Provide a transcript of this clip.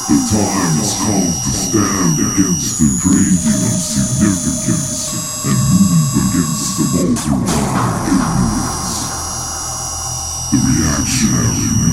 The time has come to stand against the draining of significance and move against the multiplying ignorance. The reactionary